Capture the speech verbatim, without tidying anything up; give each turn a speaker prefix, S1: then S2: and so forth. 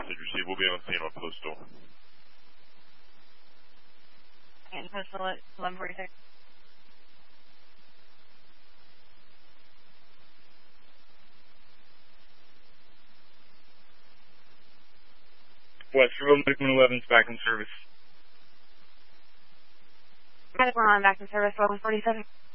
S1: message received. We'll be on scene on Postal.
S2: And Postal at eleven forty-six.
S3: Westerville, Movement eleven's back in service.
S2: Medic, we're on back in service, eleven forty-seven.